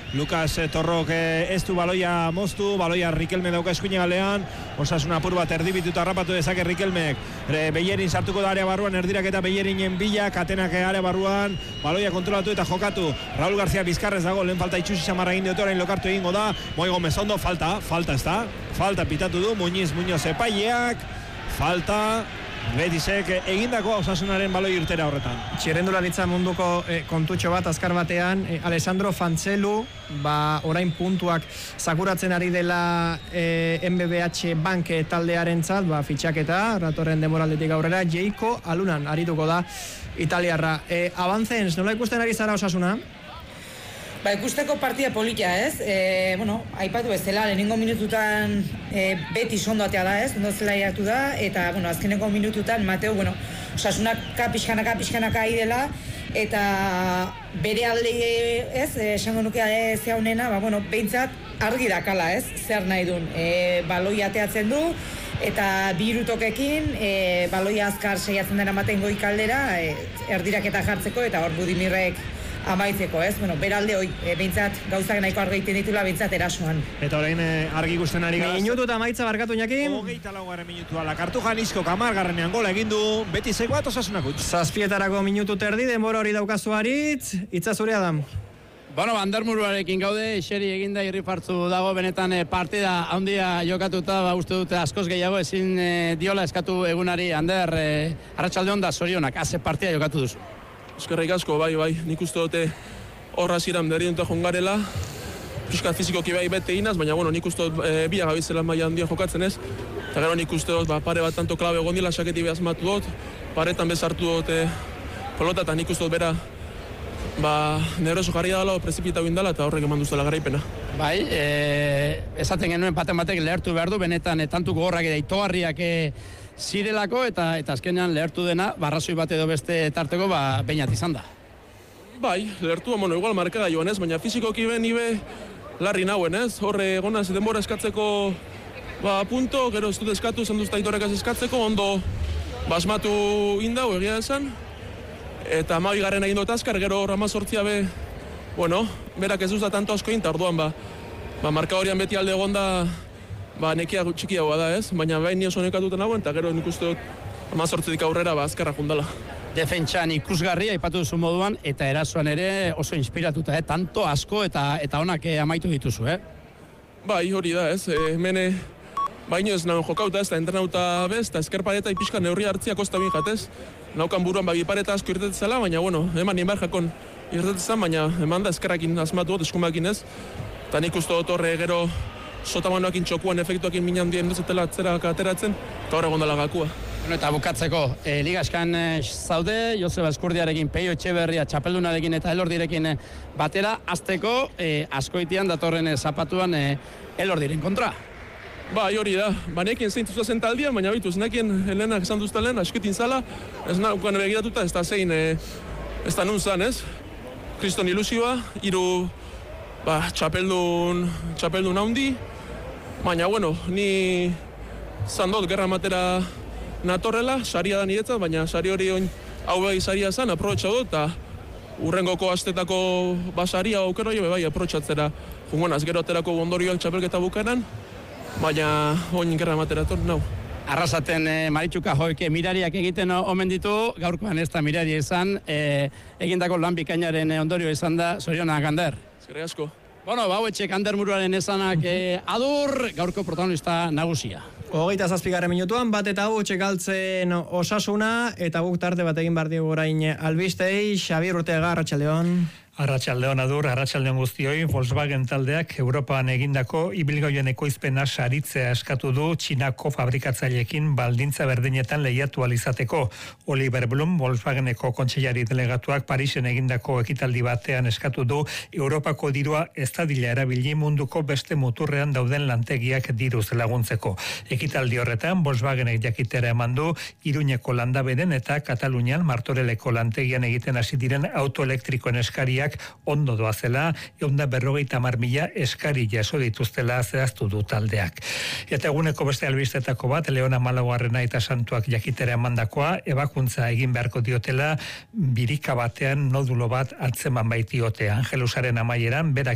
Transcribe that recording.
Lucas Torrok ez du baloia moztu, baloia Rikelme dauka eskuine galean, Osasuna apur bat erdibituta harrapatu dezake Rikelmek, Bellerin sartuko da area barruan, erdirak eta Bellerinen bila, Katenak area barruan, baloia kontrolatu eta jokatu, Raúl García Bizkarrez dago, lehen falta itxusi samarra egin diote, orain lokartu egingo da, Moi Gomez ondo, falta ez da, falta pitatu du, Muñoz epaileak, falta, Betisek egindako Osasunaren baloi irtera horretan. Txirrendularitza munduko kontutxo bat azkar batean, Alessandro Fantzelu, orain puntuak zakuratzen ari dela MBBH Bank taldearentzat, fitxaketa, ratorren demoraldetik aurrera, Jeiko Alunan arituko da italiarra. Abantzens, nola ikusten ari zara Osasuna? Ikusteko partida polita, ez? Aipatu bezala, lehenengo minututan Betis ondo atea da, ez? Ondo zela iratu da, eta, azkeneko minututan, Mateo, Osasunak pixkanaka ari dela, eta bere alde, ez? Esango nuke ze honena, behintzat argi dakala, ez? Zer nahi duen. Baloi ateatzen du, eta bi irutokekin, baloia azkar seiatzen dena maten goikaldera, erdiraketa jartzeko, eta hor Budimirrek amaitzeko, ez? Beralde hoi, behintzat gauzak nahiko argi egiten ditula, behintzat erasoan. Eta orain argi ikusten ari gaz. Minutu eta maitza barkatu Iñaki. 24. minutua, Lakartu Janisko 10. gola egin du, Betisek bat Osasunak utz. 7 minutu terdi, denbora hori daukazu Aritz, hitza zure Adam. Ander Muruarekin gaude, eseri eginda irrifartzu dago, benetan partida handia jokatuta, uste dute askoz gehiago ezin diola eskatu egunari. Ander, arratsalde on da zorionak, haze partida jokatu duzu. Eskerrik asko, bai, nik uste dute horra ziren berrientua jongarela, pixka fizikoki bai bete inaz, baina nik uste dut biak abizela maia handia jokatzen ez, eta gero nik uste dut pare bat tanto klabe gondila, saketi behazmatu dut, paretan bezartu dut pelota, eta nik uste dut bera neuroso jarri dala, prezipita bindala, eta horrek eman duztela garaipena. Bai, esaten genuen batek lehertu behar du, benetan tantu gogorrak eta itogarriak zirelako, eta azkenean lehertu dena, barrazoi bat edo beste tarteko, beinat izan da. Bai, lehertu, igual markada joan ez, baina fizikoki nibe larri nauen ez, horre egonaz denbora eskatzeko punto, gero ez dut eskatu, zen duzta itorekaz eskatzeko, ondo basmatu indau egia esan, eta 12. egin dut azkar, gero Ramazortzia berak ez duzta tanto asko inta, orduan marka horian beti alde egonda, nekia txikiagoa da ez, baina bain nio sonekatuten hauen, eta gero nik uste dut 18 aurrera azkarra jundala. Defentsan ikusgarria aipatu duzu moduan, eta erasoan ere oso inspiratuta, tanto asko eta onak amaitu dituzu, Bai, hori da ez, hemen baino ez nahen jokauta ez, eta entrenauta bez, eta eskerpareta ipixka neurri hartzia kosta bin jatez, naukan buruan bipareta asko irtetzela, baina eman nimar jakon irtetzela, baina eman da eskerrakin asmatu dut, eskumakin ez, eta nik uste dut horre gero sotamanoakin txokuan efektuakin minan dien duzetela ateratzen, eta horre gondala gakua. Eta bukatzeko, ligaskan zaude, Joseba Eskurdiarekin, Peio Etxeberria, Txapeldunarekin eta Elordirekin batera, azteko askoitian datorren zapatuan Elordiren kontra. Bai, hori da, nekien zein zuzen taldian, baina bituz, nekien helenak esan duztalen, asketin zala, ez naukan begiratuta, ez da zein, ez da nun zan, ez? Kriston ilusioa, hiru txapeldun haundi, baina, ni zandot gerra matera natorrela, saria da niretzat, baina sari hori hau behi saria zan, aprobetsa dut, eta urrengoko astetako basaria aukero jo, bai, aprobetsatzera jungonaz, gero aterako ondorioak txapelketa bukaeran, baina oin gerra matera etor, nau. Arrasaten Maritxuka joike mirariak egiten omen ditu, gaurkoan ez da mirari izan, egindako lan bikainaren ondorio izan da, zorionak Ander. Eskerrik asko. Bauetxek Ander Muruaren esanak adur, gaurko protagonista nagusia. 27. minutuan, bat eta gutxek galtzen Osasuna, eta guk tarte bat egin bardi orain albistei, Xabier Urteaga, arratsaldeon. Arratsaldeon adur, arratsaldeon guztioi, Volkswagen taldeak Europan egindako ibilgailuen ekoizpena saritzea eskatu du Txinako fabrikatzaileekin baldintza berdinetan lehiatu ahal izateko. Oliver Blum, Volkswageneko kontseilari delegatuak Parisen egindako ekitaldi batean eskatu du Europako dirua ez dadila erabili munduko beste muturrean dauden lantegiak diruz laguntzeko. Ekitaldi horretan, Volkswagenek jakitera eman du Iruñeko Landabeden eta Katalunian Martoreleko lantegian egiten hasi diren autoelektrikoen eskariak ondo doazela, 150.000 eskari jaso dituztela zehaztu du taldeak. Eta eguneko beste albistetako bat, Leona Malagoarrena eta Santuak jakitera emandakoa, ebakuntza egin beharko diotela, birika batean nodulo bat atzeman baitiote. Angelusaren amaieran, berak